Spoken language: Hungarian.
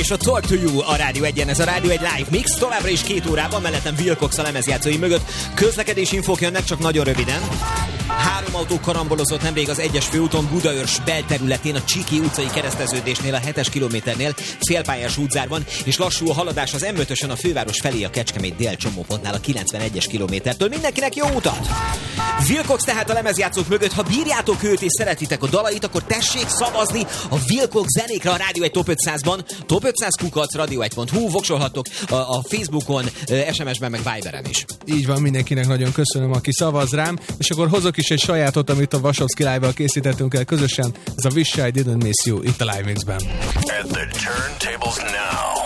és a Talk to You a Rádió 1-en. Ez a Rádió 1 Live Mix, továbbra is 2 órában, mellettem Wilcox a lemezjátszói mögött. Közlekedési infók jönnek, csak nagyon röviden. 3 autó karambolozott nemrég az 1-es főúton Budaörs belterületén, a Csiki utcai kereszteződésnél, a 7-es kilométernél, félpályás útzárban, és lassú a haladás az M5-ösön a főváros felé a Kecskemét dél csomópontnál a 91-es kilométertől. Mindenkinek jó utat! Wilcox tehát a lemezjátszók mögött, ha bírjátok őt és szeretitek a dalait, akkor tessék szavazni a Wilcox zenékre a Rádió 1 Top 500-ban. Top 500 kukac, radio1.hu, voksolhattok a Facebookon, SMS-ben, meg Viberen is. Így van, mindenkinek nagyon köszönöm, aki szavaz rám, és akkor hozok is egy sajátot, amit a Vasovszky Live-val készítettünk el közösen. Ez a Wish I Didn't Miss You itt a Live Mixben. At the turntables now.